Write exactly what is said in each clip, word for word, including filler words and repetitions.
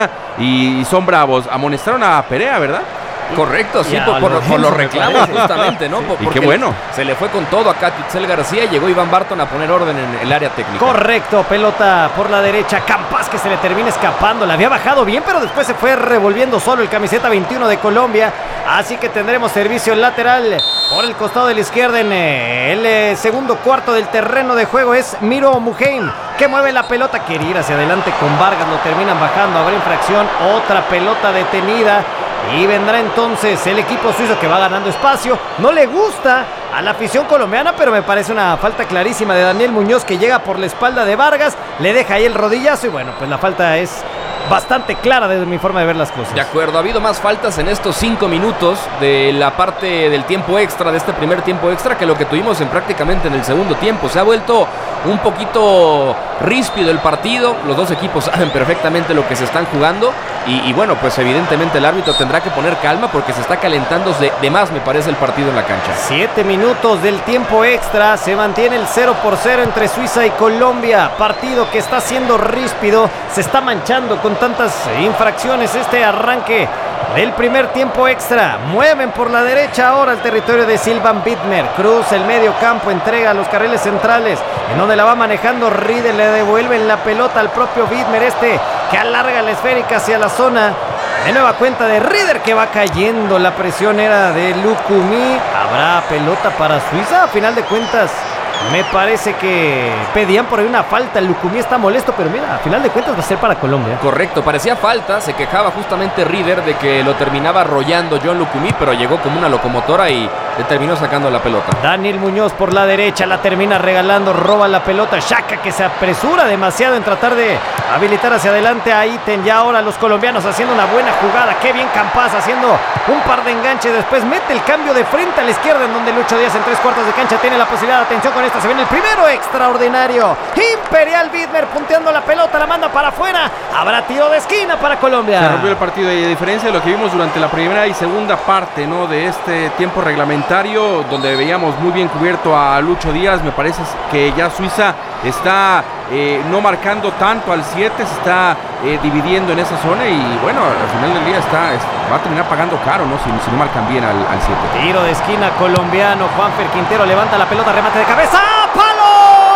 y son bravos. Amonestaron a Perea, ¿verdad? Correcto, sí, por, por, por los reclamos justamente, ¿no? Por, y qué bueno. Se le fue con todo acá a Itzel García y llegó Iván Barton a poner orden en el área técnica. Correcto, pelota por la derecha, Campas que se le termina escapando, la había bajado bien, pero después se fue revolviendo solo el camiseta veintiuno de Colombia, así que tendremos servicio lateral por el costado de la izquierda en el segundo cuarto del terreno de juego. Es Miro Muheim que mueve la pelota, quiere ir hacia adelante con Vargas, lo terminan bajando, habrá infracción, otra pelota detenida. Y vendrá entonces el equipo suizo que va ganando espacio. No le gusta a la afición colombiana, pero me parece una falta clarísima de Daniel Muñoz, que llega por la espalda de Vargas, le deja ahí el rodillazo y bueno, pues la falta es bastante clara desde mi forma de ver las cosas. De acuerdo, ha habido más faltas en estos cinco minutos de la parte del tiempo extra, de este primer tiempo extra, que lo que tuvimos en prácticamente en el segundo tiempo. Se ha vuelto un poquito ríspido el partido, los dos equipos saben perfectamente lo que se están jugando y, y bueno, pues evidentemente el árbitro tendrá que poner calma porque se está calentando de, de más, me parece, el partido en la cancha. Siete minutos del tiempo extra, se mantiene el cero por cero entre Suiza y Colombia, partido que está siendo ríspido, se está manchando con tantas infracciones este arranque del primer tiempo extra. Mueven por la derecha ahora el territorio de Silvan Widmer, cruza el medio campo, entrega a los carriles centrales, en donde la va manejando Riedel, le devuelven la pelota al propio Widmer, este que alarga la esférica hacia la zona. De nueva cuenta de Rieder que va cayendo, la presión era de Lucumí. ¿Habrá pelota para Suiza? A final de cuentas, me parece que pedían por ahí una falta. El Lucumí está molesto, pero mira, a final de cuentas va a ser para Colombia. Correcto, parecía falta, se quejaba justamente Rieder de que lo terminaba arrollando John Lucumí, pero llegó como una locomotora y le terminó sacando la pelota. Daniel Muñoz por la derecha, la termina regalando, roba la pelota. Xhaka que se apresura demasiado en tratar de habilitar hacia adelante a Itten. Ya ahora los colombianos haciendo una buena jugada. Qué bien Campas haciendo un par de enganches. Después mete el cambio de frente a la izquierda, en donde Lucho Díaz en tres cuartos de cancha tiene la posibilidad. Atención con esta, se viene el primero extraordinario. Imperial Widmer punteando la pelota, la manda para afuera. Habrá tiro de esquina para Colombia. Se rompió el partido y a diferencia de lo que vimos durante la primera y segunda parte, ¿no?, de este tiempo reglamentario, donde veíamos muy bien cubierto a Lucho Díaz, me parece que ya Suiza está eh, no marcando tanto al siete, se está eh, dividiendo en esa zona y bueno, al final del día está, está va a terminar pagando caro, ¿no?, si, si no marcan bien al siete. Tiro de esquina colombiano, Juanfer Quintero levanta la pelota, remate de cabeza, ¡palo!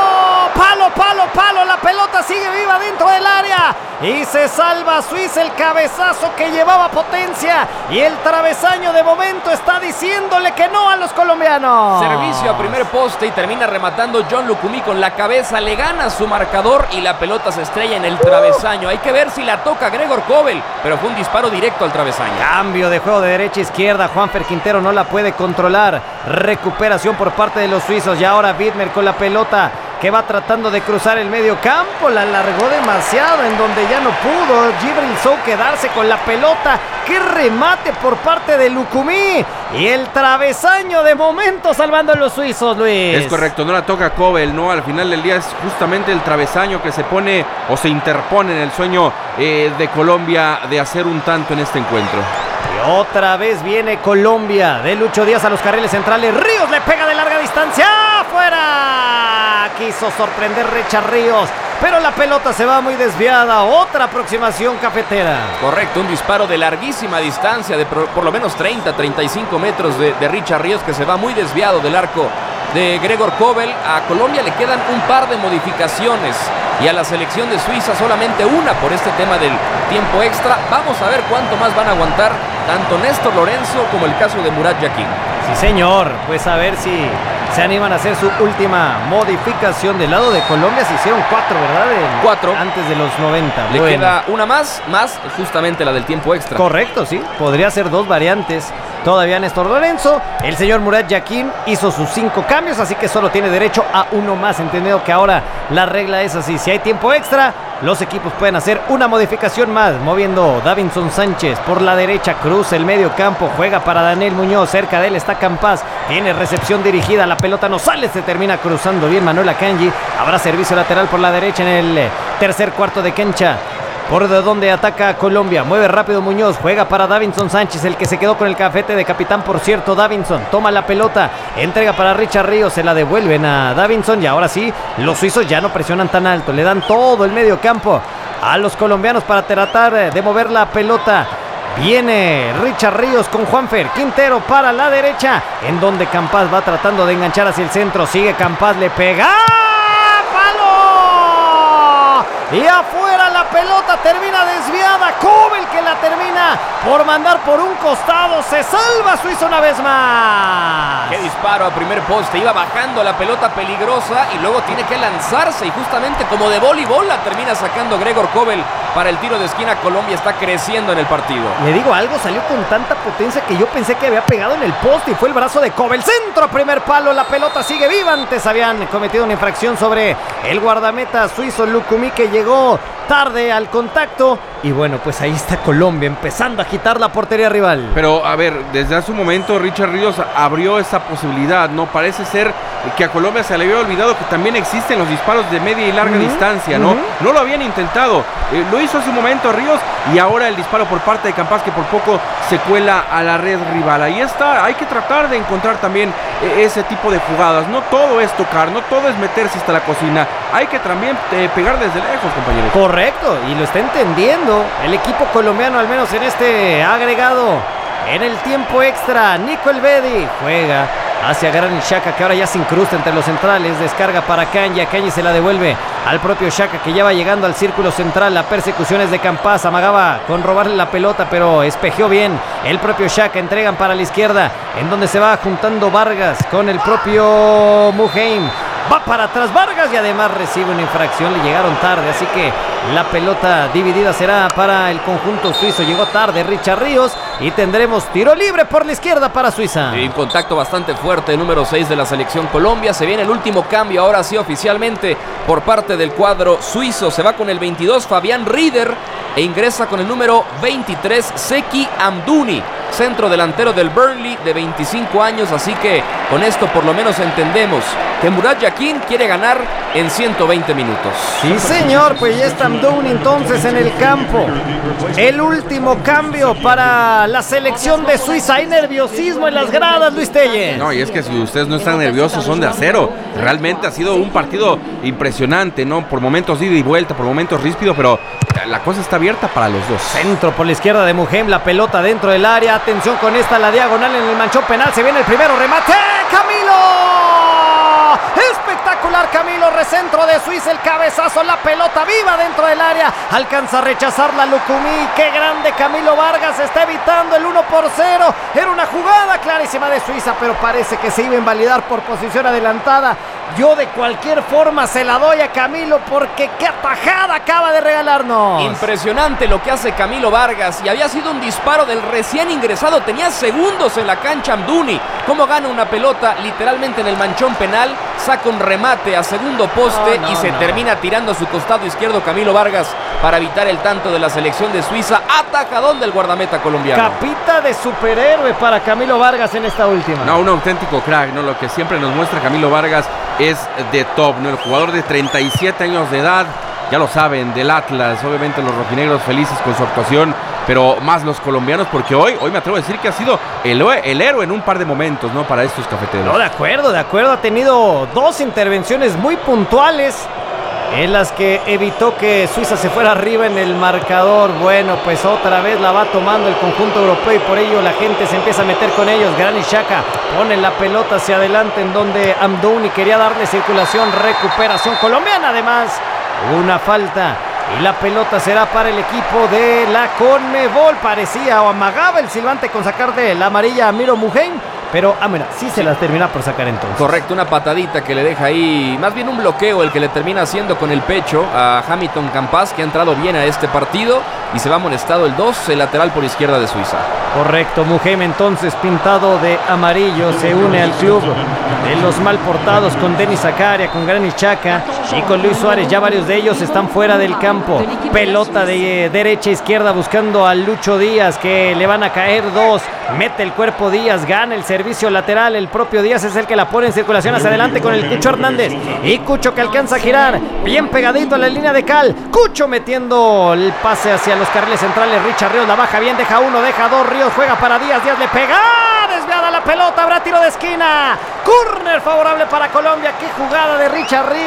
Palo, palo, palo, la pelota sigue viva dentro del área y se salva Suiza, el cabezazo que llevaba potencia y el travesaño de momento está diciéndole que no a los colombianos. Servicio a primer poste y termina rematando John Lucumí con la cabeza, le gana su marcador y la pelota se estrella en el travesaño. Hay que ver si la toca Gregor Kobel, pero fue un disparo directo al travesaño. Cambio de juego de derecha a izquierda, Juanfer Quintero no la puede controlar, recuperación por parte de los suizos y ahora Widmer con la pelota que va tratando de cruzar el medio campo, la alargó demasiado en donde ya no pudo Djibril Sow quedarse con la pelota. ¡Qué remate por parte de Lucumí! Y el travesaño de momento salvando a los suizos, Luis. Es correcto, no la toca Kobel, ¿no? Al final del día es justamente el travesaño que se pone o se interpone en el sueño eh, de Colombia de hacer un tanto en este encuentro. Y otra vez viene Colombia, de Lucho Díaz a los carriles centrales. Ríos le pega de larga distancia, ¡fuera! Quiso sorprender Richard Ríos, pero la pelota se va muy desviada. Otra aproximación cafetera. Correcto, un disparo de larguísima distancia, de por, por lo menos treinta, treinta y cinco metros de, de Richard Ríos, que se va muy desviado del arco de Gregor Kobel. A Colombia le quedan un par de modificaciones y a la selección de Suiza solamente una por este tema del tiempo extra. Vamos a ver cuánto más van a aguantar tanto Néstor Lorenzo como el caso de Murat Yakin. Sí, señor, pues a ver si se animan a hacer su última modificación. Del lado de Colombia se hicieron cuatro, ¿verdad? El, cuatro. Antes de los noventa. Le bueno. queda una más, más justamente la del tiempo extra. Correcto, sí. Podría ser dos variantes. Todavía Néstor Lorenzo. El señor Murat Yakin hizo sus cinco cambios, así que solo tiene derecho a uno más. Entendido que ahora la regla es así. Si hay tiempo extra, los equipos pueden hacer una modificación más. Moviendo Davinson Sánchez por la derecha, cruza el medio campo, juega para Daniel Muñoz. Cerca de él está Campas. Tiene recepción dirigida, la pelota no sale, se termina cruzando bien Manuel Akanji. Habrá servicio lateral por la derecha en el tercer cuarto de cancha. Por de donde ataca Colombia, mueve rápido Muñoz, juega para Davinson Sánchez, el que se quedó con el cafete de capitán, por cierto. Davinson toma la pelota, entrega para Richard Ríos, se la devuelven a Davinson y ahora sí, los suizos ya no presionan tan alto, le dan todo el medio campo a los colombianos para tratar de mover la pelota. Viene Richard Ríos con Juanfer Quintero para la derecha, en donde Campas va tratando de enganchar hacia el centro. Sigue Campas, le pega. ¡Palo! Y afuera la pelota termina desviada. Kobel que la termina por mandar por un costado. Se salva Suiza una vez más. Qué disparo a primer poste. Iba bajando la pelota peligrosa y luego tiene que lanzarse. Y justamente como de voleibol la termina sacando Gregor Kobel para el tiro de esquina. Colombia está creciendo en el partido. Le digo algo, salió con tanta potencia que yo pensé que había pegado en el poste y fue el brazo de Kobel. Centro, primer palo, la pelota sigue viva. Antes habían cometido una infracción sobre el guardameta suizo Lukumi, que llegó tarde al contacto. Y bueno, pues ahí está Colombia empezando a agitar la portería rival. Pero a ver, desde hace un momento Richard Ríos abrió esa posibilidad, ¿no? Parece ser que a Colombia se le había olvidado que también existen los disparos de media y larga uh-huh, distancia, ¿no? Uh-huh. No lo habían intentado, eh, lo hizo hace un momento Ríos, y ahora el disparo por parte de Campas, que por poco se cuela a la red rival. Ahí está, hay que tratar de encontrar también eh, ese tipo de jugadas. No todo es tocar, no todo es meterse hasta la cocina, hay que también eh, pegar desde lejos, compañeros. Correcto, y lo está entendiendo el equipo colombiano, al menos en este agregado. En el tiempo extra, Nico Elvedi juega hacia Granit Xhaka, que ahora ya se incrusta entre los centrales. Descarga para Kanji, Kanji se la devuelve al propio Xhaka, que ya va llegando al círculo central. La persecución es de Campas, amagaba con robarle la pelota, pero espejeó bien el propio Xhaka. Entregan para la izquierda, en donde se va juntando Vargas con el propio Muheim. Va para atrás Vargas y además recibe una infracción. Le llegaron tarde, así que la pelota dividida será para el conjunto suizo. Llegó tarde Richard Ríos y tendremos tiro libre por la izquierda para Suiza. Sí, un contacto bastante fuerte, número seis de la selección Colombia. Se viene el último cambio, ahora sí oficialmente por parte del cuadro suizo. Se va con el veintidós Fabián Rieder e ingresa con el número veintitrés Zeki Amdouni, centro delantero del Burnley, de veinticinco años. Así que con esto por lo menos entendemos que Murat Yakin quiere ganar en ciento veinte minutos. Sí, señor, pues ya está Amdouni entonces en el campo. El último cambio para la selección de Suiza. Hay nerviosismo en las gradas, Luis Telles. No, y es que si ustedes no están nerviosos, son de acero. Realmente ha sido un partido impresionante, ¿no? Por momentos ida y vuelta, por momentos ríspido, pero la cosa está abierta para los dos. Centro por la izquierda de Muheim, la pelota dentro del área. Atención con esta, la diagonal en el manchón penal. Se viene el primero, remate. ¡Camilo! Espectacular Camilo, recentro de Suiza, el cabezazo, la pelota viva dentro del área. Alcanza a rechazarla Lukumi. Qué grande Camilo Vargas, está evitando el uno por cero. Era una jugada clarísima de Suiza, pero parece que se iba a invalidar por posición adelantada. Yo de cualquier forma se la doy a Camilo, porque qué atajada acaba de regalarnos. Impresionante lo que hace Camilo Vargas, y había sido un disparo del recién ingresado. Tenía segundos en la cancha Amdouni. Cómo gana una pelota literalmente en el manchón penal, saca un remate a segundo poste no, no, y se no. termina tirando a su costado izquierdo Camilo Vargas para evitar el tanto de la selección de Suiza. Atajadón del guardameta colombiano. Capita de superhéroe para Camilo Vargas en esta última. No, un auténtico crack, ¿no? Lo que siempre nos muestra Camilo Vargas es de top, ¿no? El jugador de treinta y siete años de edad, ya lo saben, del Atlas. Obviamente los rojinegros felices con su actuación, pero más los colombianos, porque hoy, hoy me atrevo a decir que ha sido el, el héroe en un par de momentos, ¿no? Para estos cafeteros. No, de acuerdo, de acuerdo. Ha tenido dos intervenciones muy puntuales en las que evitó que Suiza se fuera arriba en el marcador. Bueno, pues otra vez la va tomando el conjunto europeo y por ello la gente se empieza a meter con ellos. Granit Xhaka pone la pelota hacia adelante, en donde Amdouni quería darle circulación. Recuperación colombiana, además una falta y la pelota será para el equipo de la Conmebol. Parecía o amagaba el silbante con sacar de la amarilla a Miro Muheim, pero ah, mira, sí se las termina por sacar entonces. Correcto, una patadita que le deja ahí, más bien un bloqueo el que le termina haciendo con el pecho a Hamilton Campas, que ha entrado bien a este partido y se va amonestado el dos, el lateral por izquierda de Suiza. Correcto, Muheim entonces pintado de amarillo se une al club de los mal portados con Denis Zakaria, con Granit Xhaka y con Luis Suárez. Ya varios de ellos están fuera del campo. Pelota de derecha a izquierda buscando a Lucho Díaz, que le van a caer dos. Mete el cuerpo Díaz, gana el servicio lateral. El propio Díaz es el que la pone en circulación hacia adelante con el Cucho Hernández. Y Cucho que alcanza a girar bien pegadito a la línea de cal. Cucho metiendo el pase hacia los carriles centrales. Richard Ríos la baja bien, deja uno, deja dos. Ríos juega para Díaz, Díaz le pega. Desviada la pelota, habrá tiro de esquina. Córner favorable para Colombia. Qué jugada de Richard Ríos.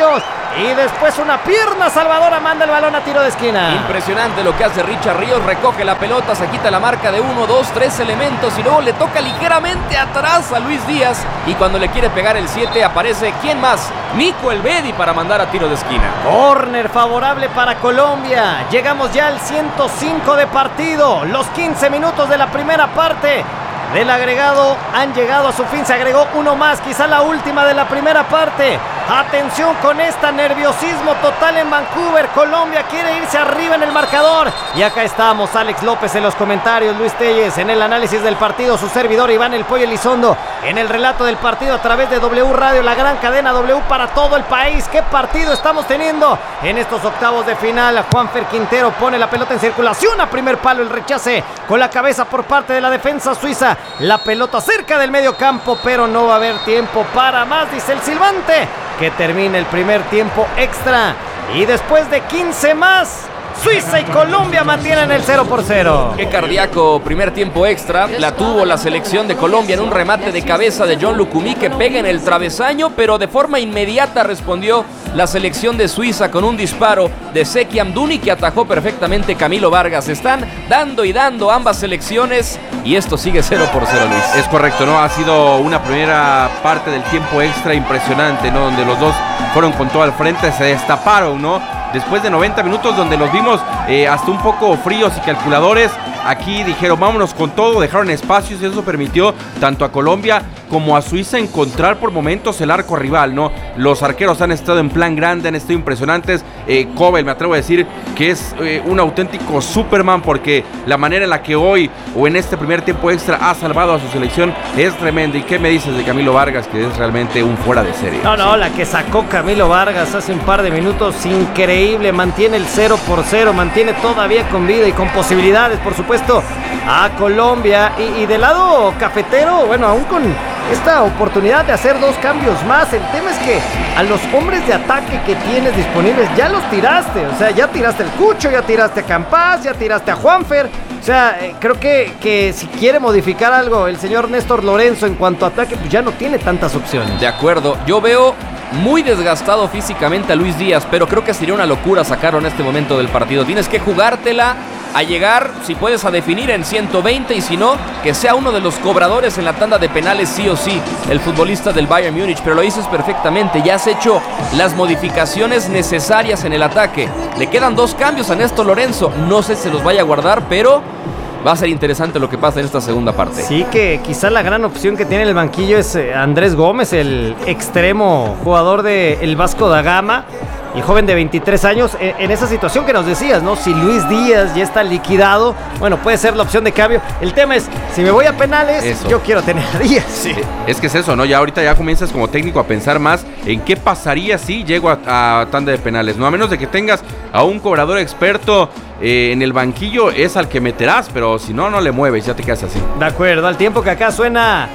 Y después una pierna salvadora manda el balón a tiro de esquina. Impresionante lo que hace Richard Ríos. Recoge la pelota, se quita la marca de uno, dos, tres elementos y luego le toca ligeramente atrás a Luis Díaz. Y cuando le quiere pegar el siete aparece, ¿quién más? Nico Elvedi para mandar a tiro de esquina. Corner favorable para Colombia. Llegamos ya al ciento cinco de partido. Los quince minutos de la primera parte del agregado han llegado a su fin. Se agregó uno más, quizá la última de la primera parte. Atención con esta, nerviosismo total en Vancouver. Colombia quiere irse arriba en el marcador. Y acá estamos, Alex López en los comentarios, Luis Telles en el análisis del partido, su servidor Iván El Pollo Elizondo en el relato del partido a través de W Radio, la gran cadena W para todo el país. ¿Qué partido estamos teniendo en estos octavos de final? Juanfer Quintero pone la pelota en circulación a primer palo, el rechace con la cabeza por parte de la defensa suiza. La pelota cerca del medio campo, pero no va a haber tiempo para más, dice el silbante. Que termine el primer tiempo extra. Y después de quince más, Suiza y Colombia mantienen el cero por cero. Qué cardíaco primer tiempo extra. La tuvo la selección de Colombia en un remate de cabeza de John Lucumí que pega en el travesaño, pero de forma inmediata respondió la selección de Suiza con un disparo de Zeki Amdouni que atajó perfectamente Camilo Vargas. Están dando y dando ambas selecciones y esto sigue cero por cero, Luis. Es correcto, ¿no? Ha sido una primera parte del tiempo extra impresionante, ¿no? Donde los dos fueron con todo al frente, se destaparon, ¿no? Después de noventa minutos donde los vimos eh, hasta un poco fríos y calculadores, aquí dijeron vámonos con todo, dejaron espacios y eso permitió tanto a Colombia como a Suiza encontrar por momentos el arco rival, ¿no? Los arqueros han estado en plan grande, han estado impresionantes. eh, Kobel, me atrevo a decir que es eh, un auténtico Superman, porque la manera en la que hoy o en este primer tiempo extra ha salvado a su selección es tremenda. ¿Y qué me dices de Camilo Vargas, que es realmente un fuera de serie? No, no, la que sacó Camilo Vargas hace un par de minutos, increíble, mantiene el cero por cero, mantiene todavía con vida y con posibilidades, por supuesto, a Colombia. Y, y del lado cafetero, bueno, aún con esta oportunidad de hacer dos cambios más, el tema es que a los hombres de ataque que tienes disponibles ya los tiraste, o sea, ya tiraste el Cucho, ya tiraste a Campás, ya tiraste a Juanfer, o sea, eh, creo que, que si quiere modificar algo el señor Néstor Lorenzo en cuanto a ataque, pues ya no tiene tantas opciones. De acuerdo, yo veo muy desgastado físicamente a Luis Díaz, pero creo que sería una locura sacarlo en este momento del partido. Tienes que jugártela a llegar, si puedes, a definir en ciento veinte, y si no, que sea uno de los cobradores en la tanda de penales sí o sí, el futbolista del Bayern Múnich. Pero lo dices perfectamente, ya has hecho las modificaciones necesarias en el ataque. Le quedan dos cambios a Néstor Lorenzo, no sé si se los vaya a guardar, pero va a ser interesante lo que pasa en esta segunda parte. Sí, que quizá la gran opción que tiene el banquillo es Andrés Gómez, el extremo jugador del Vasco da Gama, el joven de veintitrés años, en esa situación que nos decías, ¿no? Si Luis Díaz ya está liquidado, bueno, puede ser la opción de cambio. El tema es, si me voy a penales, eso. Yo quiero tener a Díaz. Sí. Es que es eso, ¿no? Ya ahorita ya comienzas como técnico a pensar más en qué pasaría si llego a, a tanda de penales, ¿no? A menos de que tengas a un cobrador experto eh, en el banquillo, es al que meterás, pero si no, no le mueves, ya te quedas así. De acuerdo, al tiempo que acá suena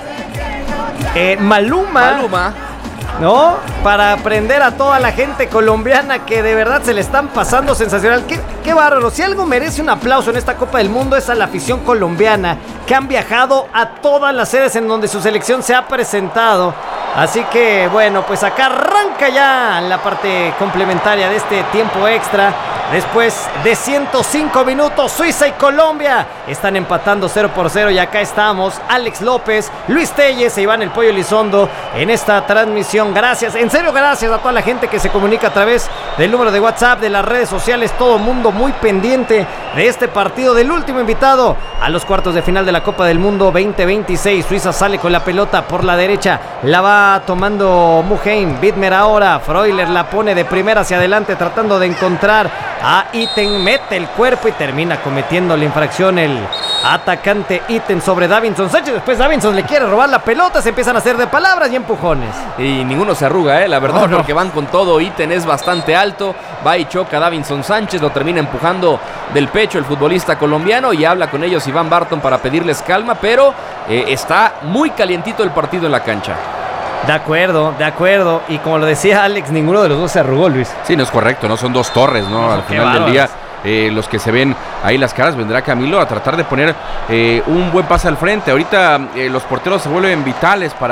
eh, Maluma. Maluma. ¿No? Para aprender a toda la gente colombiana que de verdad se le están pasando sensacional. Qué, qué bárbaro. Si algo merece un aplauso en esta Copa del Mundo es a la afición colombiana, que han viajado a todas las sedes en donde su selección se ha presentado. Así que bueno, pues acá arranca ya la parte complementaria de este tiempo extra. Después de ciento cinco minutos, Suiza y Colombia están empatando cero por cero. Y acá estamos, Alex López, Luis Telles e Iván El Pollo Elizondo en esta transmisión. Gracias, en serio, gracias a toda la gente que se comunica a través del número de WhatsApp, de las redes sociales. Todo mundo muy pendiente de este partido, del último invitado a los cuartos de final de la Copa del Mundo veinte veintiséis. Suiza sale con la pelota por la derecha, la va tomando Muheim. Widmer ahora, Freuler la pone de primera hacia adelante tratando de encontrar a Itten, mete el cuerpo y termina cometiendo la infracción el atacante Itten sobre Davinson Sánchez. Después Davinson le quiere robar la pelota, se empiezan a hacer de palabras y empujones. Y ninguno se arruga, ¿eh? La verdad, no, no. Porque van con todo. Itten es bastante alto, va y choca a Davinson Sánchez, lo termina empujando del pecho el futbolista colombiano y habla con ellos Iván Barton para pedirles calma, pero eh, está muy calientito el partido en la cancha. De acuerdo, de acuerdo. Y como lo decía Alex, ninguno de los dos se arrugó, Luis. Sí, no es correcto, no son dos torres, ¿no? Al final bárbaros. del día, eh, los que se ven ahí las caras, vendrá Camilo a tratar de poner eh, un buen pase al frente. Ahorita eh, los porteros se vuelven vitales para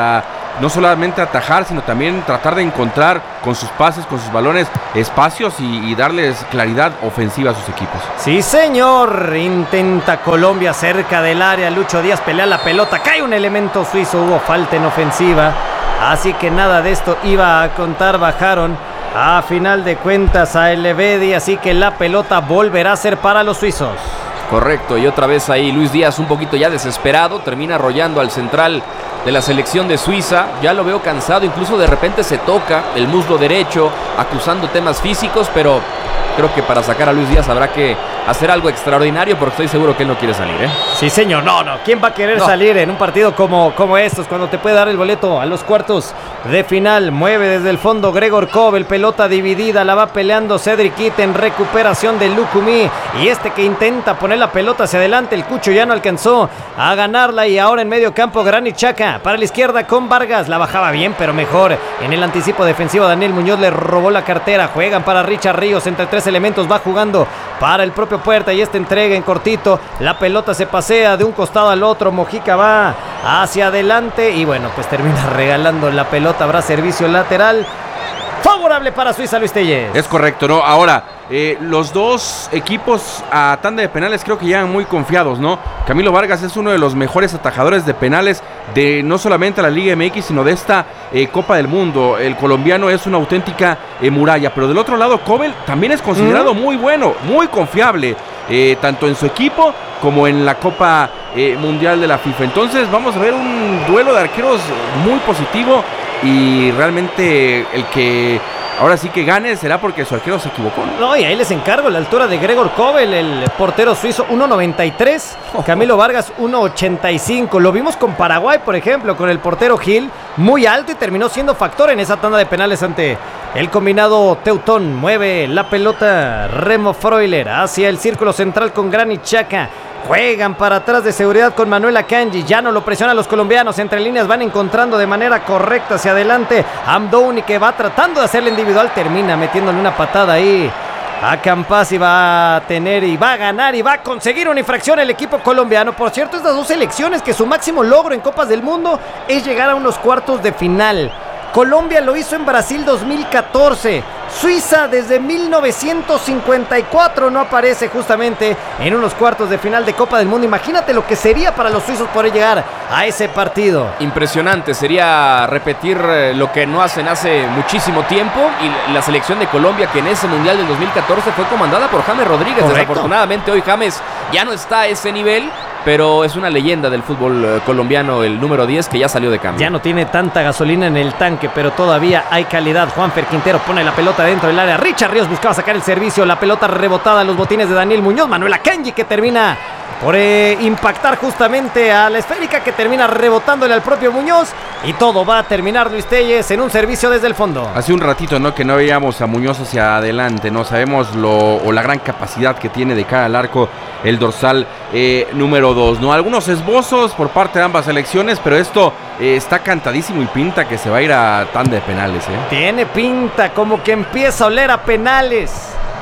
no solamente atajar, sino también tratar de encontrar con sus pases, con sus balones, espacios y, y darles claridad ofensiva a sus equipos. Sí, señor, intenta Colombia cerca del área, Lucho Díaz pelea la pelota, cae un elemento suizo, hubo falta en ofensiva, así que nada de esto iba a contar, bajaron a final de cuentas a El Ebedi, así que la pelota volverá a ser para los suizos. Correcto, y otra vez ahí Luis Díaz un poquito ya desesperado, termina arrollando al central de la selección de Suiza, ya lo veo cansado, incluso de repente se toca el muslo derecho, acusando temas físicos, pero creo que para sacar a Luis Díaz habrá que hacer algo extraordinario, porque estoy seguro que él no quiere salir, ¿eh? Sí, señor, no, no, ¿quién va a querer no. salir en un partido como, como estos, cuando te puede dar el boleto a los cuartos de final? Mueve desde el fondo Gregor Kobel, pelota dividida, la va peleando Cedric Itten, recuperación de Lukumi, y este que intenta poner la pelota hacia adelante, el Cucho ya no alcanzó a ganarla, y ahora en medio campo Granit Xhaka, para la izquierda con Vargas, la bajaba bien, pero mejor, en el anticipo defensivo Daniel Muñoz le robó la cartera, juegan para Richard Ríos, entre tres elementos, va jugando para el propio Puerta, y esta entrega en cortito, la pelota se pasea de un costado al otro, Mojica va hacia adelante, y bueno, pues termina regalando la pelota, habrá servicio lateral, favorable para Suiza, Luis Tellez. Es correcto, ¿no? Ahora, eh, los dos equipos a tanda de penales creo que llegan muy confiados, ¿no? Camilo Vargas es uno de los mejores atajadores de penales de no solamente la Liga M X, sino de esta eh, Copa del Mundo. El colombiano es una auténtica eh, muralla, pero del otro lado, Kobel también es considerado mm. muy bueno, muy confiable, eh, tanto en su equipo como en la Copa eh, Mundial de la FIFA. Entonces vamos a ver un duelo de arqueros muy positivo, y realmente el que ahora sí que gane será porque su arquero se equivocó, ¿no? No, y ahí les encargo la altura de Gregor Kobel, el portero suizo, uno noventa y tres, Camilo Vargas uno ochenta y cinco. Lo vimos con Paraguay, por ejemplo, con el portero Gil, muy alto, y terminó siendo factor en esa tanda de penales ante el combinado teutón. Mueve la pelota Remo Freuler hacia el círculo central con Granit Xhaka. Juegan para atrás de seguridad con Manuel Akanji, ya no lo presionan los colombianos, entre líneas van encontrando de manera correcta hacia adelante Amdouni, que va tratando de hacerle individual, termina metiéndole una patada ahí a Campas, y va a tener y va a ganar y va a conseguir una infracción el equipo colombiano. Por cierto, estas dos selecciones que su máximo logro en Copas del Mundo es llegar a unos cuartos de final. Colombia lo hizo en Brasil dos mil catorce. Suiza desde mil novecientos cincuenta y cuatro no aparece justamente en unos cuartos de final de Copa del Mundo. Imagínate lo que sería para los suizos poder llegar a ese partido. Impresionante, sería repetir lo que no hacen hace muchísimo tiempo, y la selección de Colombia, que en ese Mundial del dos mil catorce fue comandada por James Rodríguez. Correcto. Desafortunadamente hoy James ya no está a ese nivel, pero es una leyenda del fútbol eh, colombiano, el número diez, que ya salió de cambio. Ya no tiene tanta gasolina en el tanque, pero todavía hay calidad. Juanfer Quintero pone la pelota dentro del área. Richard Ríos buscaba sacar el servicio. La pelota rebotada en los botines de Daniel Muñoz. Manuel Akanji, que termina por eh, impactar justamente a la esférica, que termina rebotándole al propio Muñoz. Y todo va a terminar, Luis Tellez, en un servicio desde el fondo. Hace un ratito, ¿no?, que no veíamos a Muñoz hacia adelante, ¿no? Sabemos lo o la gran capacidad que tiene de cara al arco el dorsal eh, número dos, ¿no? Algunos esbozos por parte de ambas selecciones, pero esto eh, está cantadísimo y pinta que se va a ir a tanda de penales, ¿eh? Tiene pinta como que empieza a oler a penales.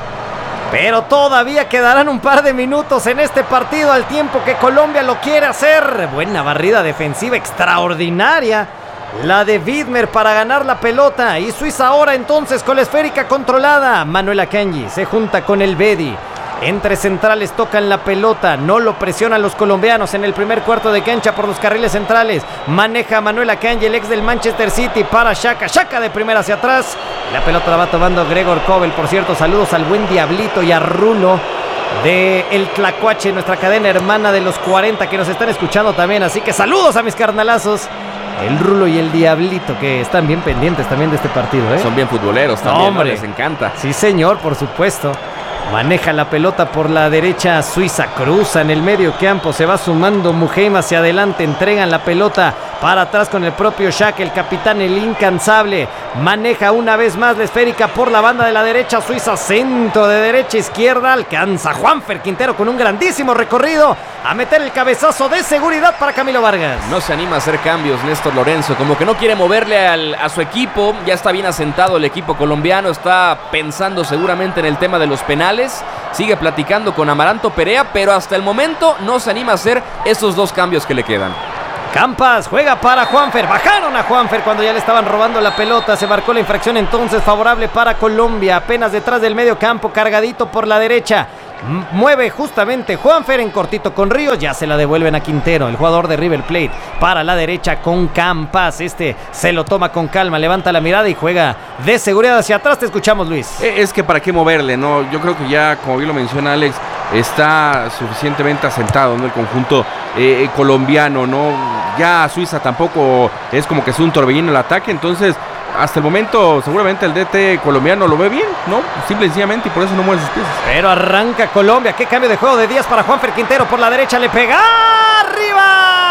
Pero todavía quedarán un par de minutos en este partido, al tiempo que Colombia lo quiere hacer. Buena barrida defensiva extraordinaria, la de Widmer para ganar la pelota. Y Suiza ahora entonces con la esférica controlada. Manuel Akanji se junta con el Bedi. Entre centrales tocan la pelota, no lo presionan los colombianos en el primer cuarto de cancha por los carriles centrales. Maneja Manuel Akanji, el ex del Manchester City, para Xhaka. Xhaka de primera hacia atrás. La pelota la va tomando Gregor Kobel. Por cierto, saludos al buen Diablito y a Rulo de El Tlacuache, nuestra cadena hermana de los cuarenta, que nos están escuchando también. Así que saludos a mis carnalazos, el Rulo y el Diablito, que están bien pendientes también de este partido, ¿eh? Son bien futboleros también, hombre, ¿no? Les encanta. Sí, señor, por supuesto. Maneja la pelota por la derecha Suiza, cruza en el medio campo, se va sumando Muheim hacia adelante, entregan la pelota para atrás con el propio Xhaka, el capitán, el incansable. Maneja una vez más la esférica por la banda de la derecha Suiza, centro de derecha a izquierda, alcanza Juanfer Quintero con un grandísimo recorrido a meter el cabezazo de seguridad para Camilo Vargas. No se anima a hacer cambios Néstor Lorenzo, como que no quiere moverle al, a su equipo. Ya está bien asentado el equipo colombiano, está pensando seguramente en el tema de los penales, sigue platicando con Amaranto Perea, pero hasta el momento no se anima a hacer esos dos cambios que le quedan. Campas juega para Juanfer, bajaron a Juanfer cuando ya le estaban robando la pelota, se marcó la infracción entonces favorable para Colombia, apenas detrás del medio campo, cargadito por la derecha. Mueve justamente Juanfer en cortito con Ríos, ya se la devuelven a Quintero, el jugador de River Plate, para la derecha con Campas, este se lo toma con calma, levanta la mirada y juega de seguridad hacia atrás. Te escuchamos, Luis. Es que para qué moverle, ¿no? Yo creo que ya, como bien lo menciona Alex, está suficientemente asentado, ¿no? El conjunto eh, colombiano, ¿no? Ya Suiza tampoco es como que es un torbellino el ataque, entonces hasta el momento seguramente el D T colombiano lo ve bien, ¿no? Simple y sencillamente, y por eso no mueve sus pies. Pero arranca Colombia, qué cambio de juego de Díaz para Juanfer Quintero, por la derecha le pega arriba.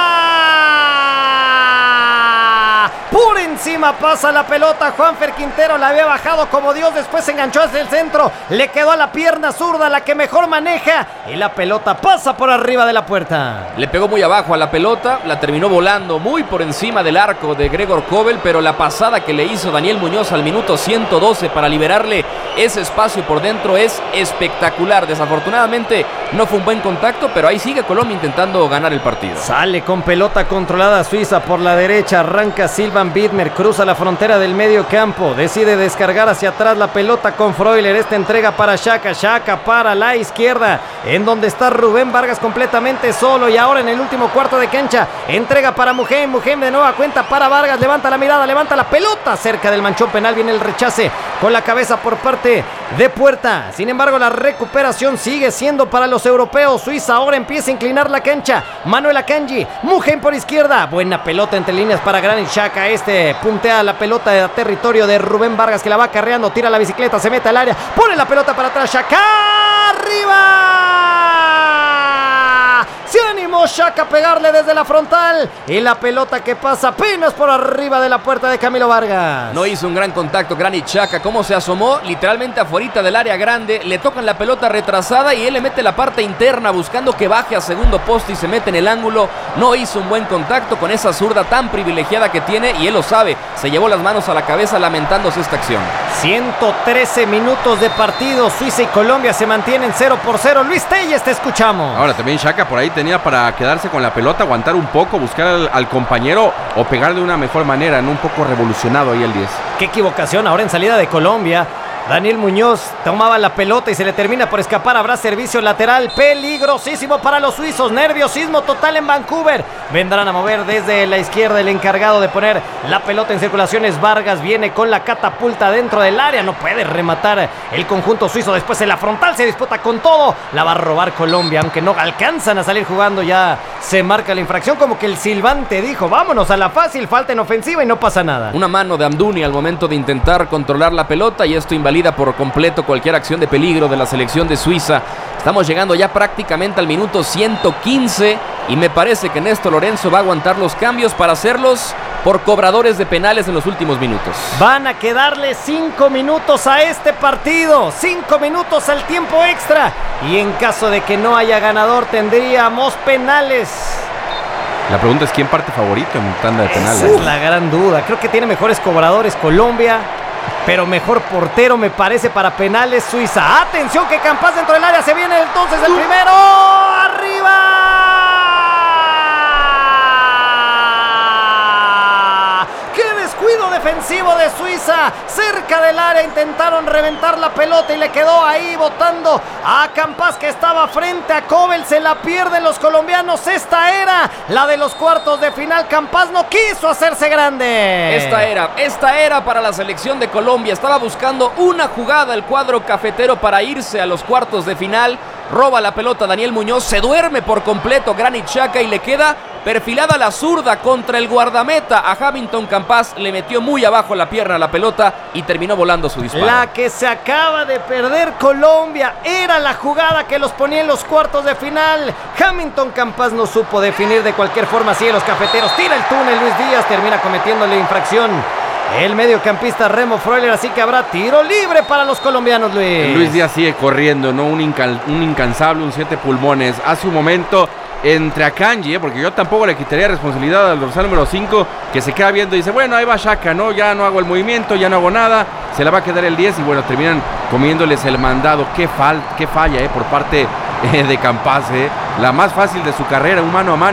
Por encima pasa la pelota, Juanfer Quintero la había bajado como Dios, después se enganchó hacia el centro, le quedó a la pierna zurda, la que mejor maneja, y la pelota pasa por arriba de la puerta. Le pegó muy abajo a la pelota, la terminó volando muy por encima del arco de Gregor Kobel, pero la pasada que le hizo Daniel Muñoz al minuto ciento doce para liberarle ese espacio por dentro es espectacular. Desafortunadamente no fue un buen contacto, pero ahí sigue Colombia intentando ganar el partido. Sale con pelota controlada Suiza por la derecha, arranca Silvan Widmer, cruza la frontera del medio campo, decide descargar hacia atrás la pelota con Freuler, esta entrega para Xhaka, Xhaka para la izquierda, en donde está Rubén Vargas completamente solo, y ahora en el último cuarto de cancha, entrega para Mujem, Mujem de nueva cuenta para Vargas, levanta la mirada, levanta la pelota cerca del manchón penal, viene el rechace con la cabeza por parte de Puerta, sin embargo la recuperación sigue siendo para los europeos. Suiza ahora empieza a inclinar la cancha, Manuel Akanji, Mujem por izquierda, buena pelota entre líneas para Granit Xhaka, este puntea la pelota de territorio de Rubén Vargas que la va acarreando, tira la bicicleta, se mete al área, pone la pelota para atrás, Xhaka arriba. Se animó Xhaka a pegarle desde la frontal y la pelota que pasa apenas por arriba de la puerta de Camilo Vargas. No hizo un gran contacto Granit Xhaka, como se asomó literalmente afuera del área grande, le tocan la pelota retrasada y él le mete la parte interna buscando que baje a segundo poste y se mete en el ángulo. No hizo un buen contacto con esa zurda tan privilegiada que tiene y él lo sabe, se llevó las manos a la cabeza lamentándose esta acción. ciento trece minutos de partido, Suiza y Colombia se mantienen cero por cero. Luis Telles, te escuchamos. Ahora también Xhaka por ahí tenía para quedarse con la pelota, aguantar un poco, buscar al, al compañero o pegar de una mejor manera, no un poco revolucionado ahí el diez. Qué equivocación ahora en salida de Colombia. Daniel Muñoz tomaba la pelota y se le termina por escapar. Habrá servicio lateral peligrosísimo para los suizos. Nerviosismo total en Vancouver. Vendrán a mover desde la izquierda el encargado de poner la pelota en circulaciones. Vargas viene con la catapulta dentro del área. No puede rematar el conjunto suizo. Después en la frontal se disputa con todo. La va a robar Colombia, aunque no alcanzan a salir jugando. Ya se marca la infracción, como que el silbante dijo: vámonos a la fácil, falta en ofensiva y no pasa nada. Una mano de Amdouni al momento de intentar controlar la pelota y esto invalida por completo cualquier acción de peligro de la selección de Suiza. Estamos llegando ya prácticamente al minuto ciento quince y me parece que Néstor Lorenzo va a aguantar los cambios para hacerlos por cobradores de penales en los últimos minutos. Van a quedarle cinco minutos a este partido, cinco minutos al tiempo extra, y en caso de que no haya ganador tendríamos penales. La pregunta es: ¿quién parte favorito en tanda de penales? Esa es la gran duda. Creo que tiene mejores cobradores Colombia, pero mejor portero me parece para penales Suiza. Atención que Campas dentro del área, se viene entonces el primero, arriba. Defensivo de Suiza, cerca del área intentaron reventar la pelota y le quedó ahí botando a Campas, que estaba frente a Kobel. Se la pierden los colombianos. Esta era la de los cuartos de final. Campas no quiso hacerse grande. Esta era, esta era para la selección de Colombia. Estaba buscando una jugada el cuadro cafetero para irse a los cuartos de final. Roba la pelota Daniel Muñoz, se duerme por completo Granit Xhaka y le queda perfilada la zurda contra el guardameta. A Hamilton Campas le metió muy abajo la pierna a la pelota y terminó volando su disparo. La que se acaba de perder Colombia era la jugada que los ponía en los cuartos de final. Hamilton Campas no supo definir de cualquier forma. Sigue los cafeteros, tira el túnel Luis Díaz, termina cometiéndole infracción el mediocampista Remo Freuler, así que habrá tiro libre para los colombianos, Luis. Luis Díaz sigue corriendo, ¿no? Un, incal, un incansable, un siete pulmones. Hace un momento entre Akanji, ¿eh? Porque yo tampoco le quitaría responsabilidad al dorsal número cinco, que se queda viendo y dice: bueno, ahí va Xhaka, ¿no? Ya no hago el movimiento, ya no hago nada. Se la va a quedar el diez y bueno, terminan comiéndoles el mandado. Qué, fal, qué falla, ¿eh? Por parte eh, de Campas, ¿eh? La más fácil de su carrera, un mano a mano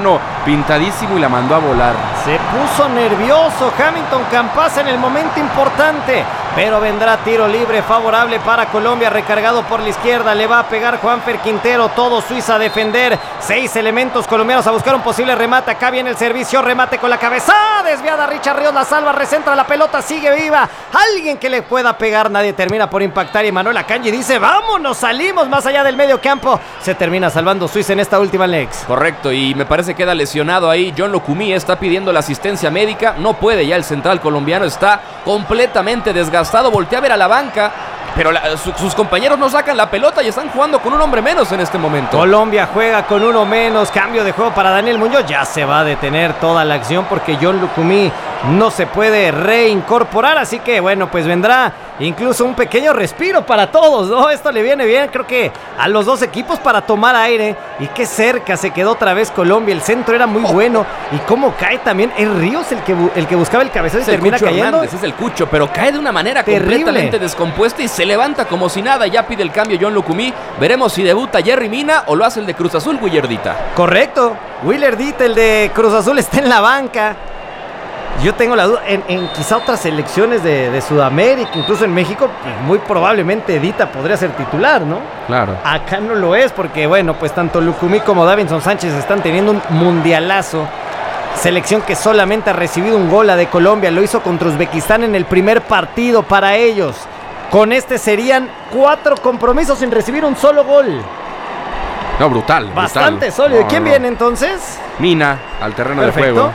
pintadísimo y la mandó a volar. Se puso nervioso Hamilton Campas en el momento importante, pero vendrá tiro libre favorable para Colombia, recargado por la izquierda, le va a pegar Juanfer Quintero, todo Suiza a defender, seis elementos colombianos a buscar un posible remate, acá viene el servicio, remate con la cabeza, desviada, Richard Ríos la salva, recentra la pelota, sigue viva, alguien que le pueda pegar, nadie termina por impactar y Manuel Akanji dice, vámonos, salimos más allá del medio campo, se termina salvando Suiza en esta última legs. Correcto, y me parece que queda lesionado ahí, John Lukumi está pidiendo la asistencia médica, no puede ya el central colombiano, está completamente desgastado, voltea a ver a la banca, pero la, su, sus compañeros no sacan la pelota y están jugando con un hombre menos en este momento. Colombia juega con uno menos, cambio de juego para Daniel Muñoz, ya se va a detener toda la acción porque John Lukumi no se puede reincorporar, así que bueno, pues vendrá incluso un pequeño respiro para todos, ¿no? Esto le viene bien, creo que a los dos equipos para tomar aire, y qué cerca se quedó otra vez Colombia, el centro era muy oh. bueno, y cómo cae también, es Ríos el que, el que buscaba el cabezazo y termina Cucho cayendo. Hernández, es el Cucho, pero cae de una manera terrible, completamente descompuesta y se levanta como si nada, ya pide el cambio John Lukumi, veremos si debuta Jerry Mina o lo hace el de Cruz Azul, Willardita. Correcto, Willardita, el de Cruz Azul, está en la banca. Yo tengo la duda, en, en quizá otras selecciones de, de Sudamérica, incluso en México, muy probablemente Dita podría ser titular, ¿no? Claro. Acá no lo es porque, bueno, pues tanto Lukumi como Davinson Sánchez están teniendo un mundialazo. Selección que solamente ha recibido un gol, la de Colombia, lo hizo contra Uzbekistán en el primer partido para ellos. Con este serían cuatro compromisos sin recibir un solo gol. No, brutal. Bastante brutal. sólido. No, ¿Y quién no. viene entonces? Mina, al terreno Perfecto. de juego.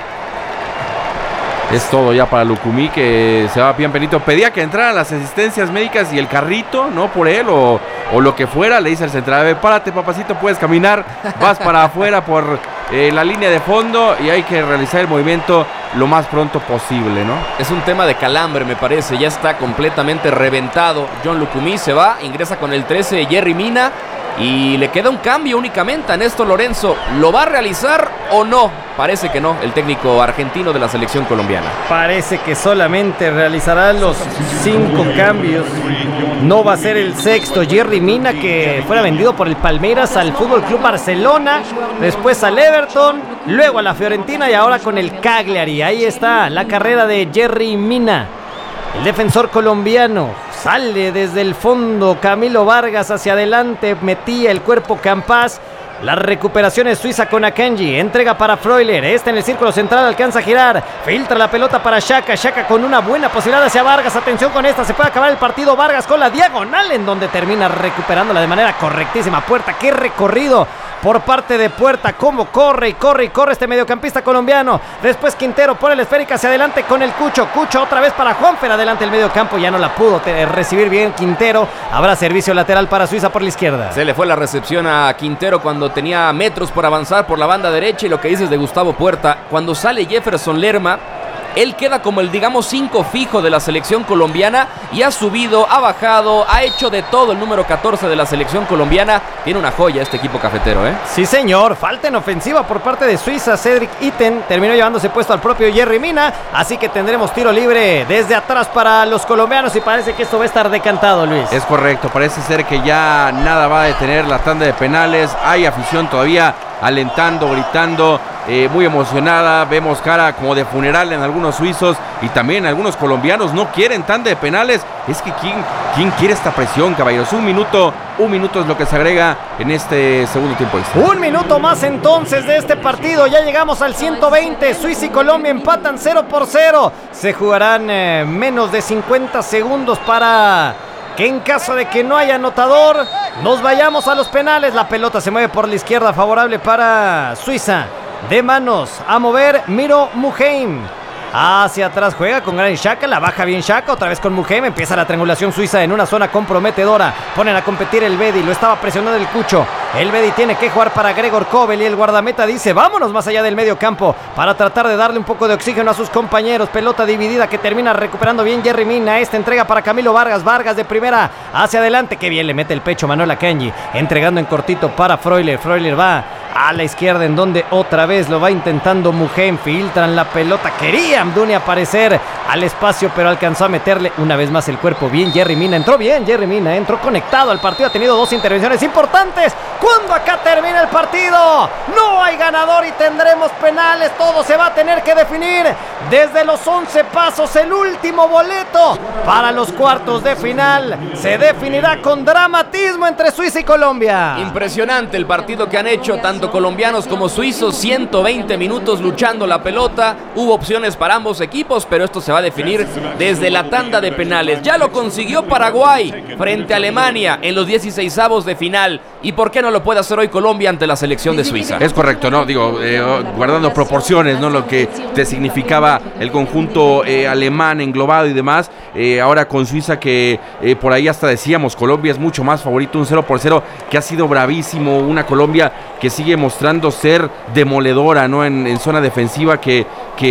Es todo ya para Lukumi, que se va bien penito. Pedía que entraran las asistencias médicas y el carrito, ¿no? Por él o, o lo que fuera. Le dice al central, párate papacito, puedes caminar. Vas para afuera por eh, la línea de fondo y hay que realizar el movimiento lo más pronto posible, ¿no? Es un tema de calambre, me parece. Ya está completamente reventado. John Lukumi se va, ingresa con el trece Jerry Mina. Y le queda un cambio únicamente a Néstor Lorenzo. ¿Lo va a realizar o no? Parece que no, el técnico argentino de la selección colombiana. Parece que solamente realizará los cinco cambios. No va a ser el sexto. Jerry Mina, que fuera vendido por el Palmeiras al Fútbol Club Barcelona, después al Everton, luego a la Fiorentina y ahora con el Cagliari. Ahí está la carrera de Jerry Mina. El defensor colombiano sale desde el fondo, Camilo Vargas hacia adelante, metía el cuerpo Campas. La recuperación es Suiza con Akanji, entrega para Freuler, este en el círculo central alcanza a girar, filtra la pelota para Xhaka, Xhaka con una buena posibilidad hacia Vargas, atención con esta, se puede acabar el partido, Vargas con la diagonal en donde termina recuperándola de manera correctísima. Puerta, qué recorrido por parte de Puerta, cómo corre y corre y corre este mediocampista colombiano. Después Quintero pone la esférica hacia adelante con el Cucho, Cucho otra vez para Juanfer, adelante el mediocampo, ya no la pudo te- recibir bien Quintero, habrá servicio lateral para Suiza por la izquierda. Se le fue la recepción a Quintero cuando tenía metros por avanzar por la banda derecha, y lo que dices de Gustavo Puerta, cuando sale Jefferson Lerma, él queda como el, digamos, cinco fijo de la selección colombiana y ha subido, ha bajado, ha hecho de todo el número catorce de la selección colombiana. Tiene una joya este equipo cafetero, ¿eh? Sí, señor. Falta en ofensiva por parte de Suiza. Cedric Itten terminó llevándose puesto al propio Jerry Mina, así que tendremos tiro libre desde atrás para los colombianos y parece que esto va a estar decantado, Luis. Es correcto, parece ser que ya nada va a detener la tanda de penales. Hay afición todavía alentando, gritando, eh, muy emocionada. Vemos cara como de funeral en algunos suizos y también algunos colombianos no quieren tanda de penales. Es que ¿quién, quién quiere esta presión, caballeros? Un minuto, un minuto es lo que se agrega en este segundo tiempo extra. Un minuto más entonces de este partido. Ya llegamos al ciento veinte. Suiza y Colombia empatan cero por cero. Se jugarán eh, menos de cincuenta segundos para que en caso de que no haya anotador, nos vayamos a los penales. La pelota se mueve por la izquierda, favorable para Suiza. De manos a mover Miro Muheim. Hacia atrás juega con Granit Xhaka, la baja bien Xhaka, otra vez con Muheim, empieza la triangulación suiza en una zona comprometedora, ponen a competir el Bedi, lo estaba presionando el Cucho, el Bedi tiene que jugar para Gregor Kobel y el guardameta dice vámonos más allá del medio campo para tratar de darle un poco de oxígeno a sus compañeros. Pelota dividida que termina recuperando bien Jerry Mina, esta entrega para Camilo Vargas, Vargas de primera hacia adelante, que bien le mete el pecho Manuel Akanji, entregando en cortito para Freuler, Freuler va a la izquierda en donde otra vez lo va intentando Muheim, filtran la pelota, quería Amdouni aparecer al espacio, pero alcanzó a meterle una vez más el cuerpo bien. Jerry Mina entró bien, Jerry Mina entró conectado al partido, ha tenido dos intervenciones importantes. Cuando acá termina el partido, no hay ganador y tendremos penales. Todo se va a tener que definir desde los once pasos. El último boleto para los cuartos de final se definirá con dramatismo entre Suiza y Colombia. Impresionante el partido que han hecho tanto colombianos como suizos, ciento veinte minutos luchando la pelota, hubo opciones para ambos equipos, pero esto se va a definir desde la tanda de penales. Ya lo consiguió Paraguay frente a Alemania en los dieciseisavos de final, y por qué no lo puede hacer hoy Colombia ante la selección de Suiza. Es correcto, ¿no? Digo, eh, guardando proporciones, ¿no? Lo que te significaba el conjunto eh, alemán englobado y demás, eh, ahora con Suiza que eh, por ahí hasta decíamos, Colombia es mucho más favorito, un cero por cero que ha sido bravísimo, una Colombia que sigue mostrando ser demoledora, ¿no? En, en zona defensiva, que,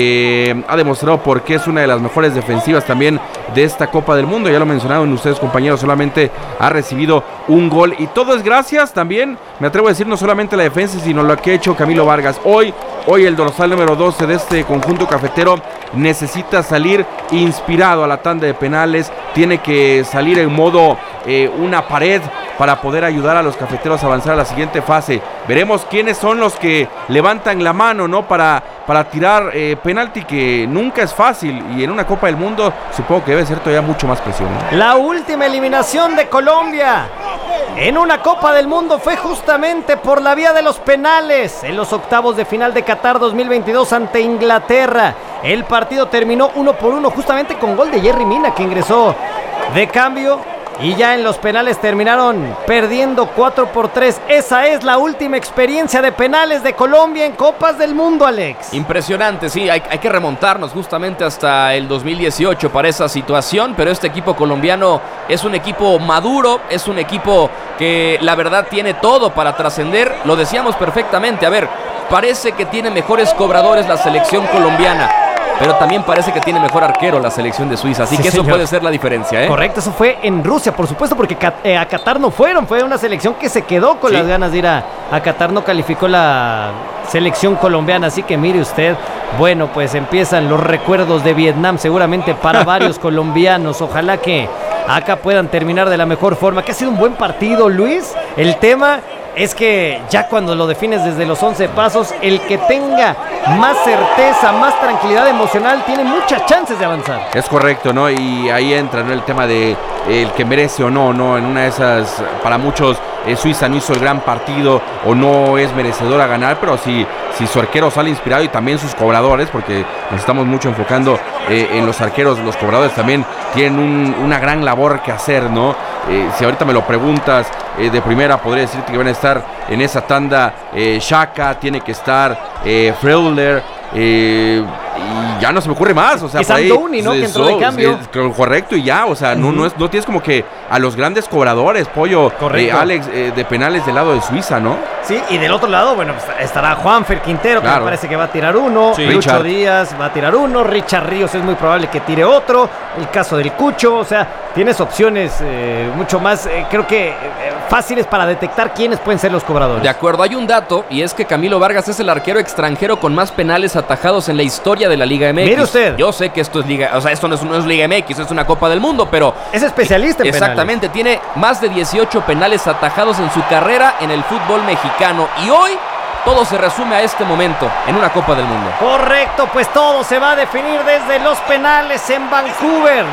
que ha demostrado por qué es una de las mejores defensivas también de esta Copa del Mundo. Ya lo mencionaron ustedes, compañeros, solamente ha recibido un gol y todo es gracias también, me atrevo a decir, no solamente la defensa, sino lo que ha hecho Camilo Vargas. Hoy, hoy el dorsal número doce de este conjunto cafetero necesita salir inspirado a la tanda de penales, tiene que salir en modo eh, una pared para poder ayudar a los cafeteros a avanzar a la siguiente fase. Veremos quiénes son los que levantan la mano, ¿no? Para, para tirar eh, penalti, que nunca es fácil, y en una Copa del Mundo supongo que debe ser todavía mucho más presión, ¿no? La última eliminación de Colombia en una Copa del Mundo fue justamente por la vía de los penales en los octavos de final de Qatar dos mil veintidós ante Inglaterra. El partido terminó uno por uno justamente con gol de Jerry Mina, que ingresó de cambio, y ya en los penales terminaron perdiendo cuatro por tres. Esa es la última experiencia de penales de Colombia en Copas del Mundo, Alex. Impresionante, sí, hay, hay que remontarnos justamente hasta el dos mil dieciocho para esa situación, pero este equipo colombiano es un equipo maduro, es un equipo que la verdad tiene todo para trascender. Lo decíamos perfectamente, a ver, parece que tiene mejores cobradores la selección colombiana, pero también parece que tiene mejor arquero la selección de Suiza, así sí, que eso señor. Puede ser la diferencia, ¿eh? Correcto, eso fue en Rusia, por supuesto, porque eh, a Qatar no fueron, fue una selección que se quedó con sí. las ganas de ir a, a Qatar, no calificó la selección colombiana, así que mire usted, bueno, pues empiezan los recuerdos de Vietnam seguramente para varios colombianos. Ojalá que acá puedan terminar de la mejor forma, que ha sido un buen partido, Luis. El tema es que ya cuando lo defines desde los once pasos, el que tenga más certeza, más tranquilidad emocional, tiene muchas chances de avanzar. Es correcto, ¿no? Y ahí entra, ¿no?, el tema de el que merece o no, ¿no? En una de esas, para muchos, eh, Suiza no hizo el gran partido o no es merecedor a ganar, pero si, si su arquero sale inspirado, y también sus cobradores, porque nos estamos mucho enfocando eh, en los arqueros, los cobradores también tienen un, una gran labor que hacer, ¿no? Eh, si ahorita me lo preguntas eh, de primera, podría decirte que van a estar en esa tanda eh, Xhaka, tiene que estar eh, Freuler, eh, y ya no se me ocurre más, o sea, por ahí, Sandoni, ¿no? Que entró de cambio. Es, correcto, y ya, o sea, uh-huh. no, no, es, no tienes como que a los grandes cobradores, Pollo, eh, Alex, eh, de penales del lado de Suiza, ¿no? Sí, y del otro lado, bueno, pues estará Juanfer Quintero, claro, que me parece que va a tirar uno, sí. Lucho Richard. Díaz va a tirar uno, Richard Ríos es muy probable que tire otro, el caso del Cucho, o sea, tienes opciones eh, mucho más, eh, creo que eh, fáciles para detectar quiénes pueden ser los cobradores. De acuerdo, hay un dato, y es que Camilo Vargas es el arquero extranjero con más penales atajados en la historia de la Liga M X. Mire usted. Yo sé que esto es Liga, o sea, esto no es, no es Liga M X, es una Copa del Mundo, pero es especialista en exactamente, penales. Tiene más de dieciocho penales atajados en su carrera en el fútbol mexicano, y hoy todo se resume a este momento en una Copa del Mundo. Correcto, pues todo se va a definir desde los penales en Vancouver.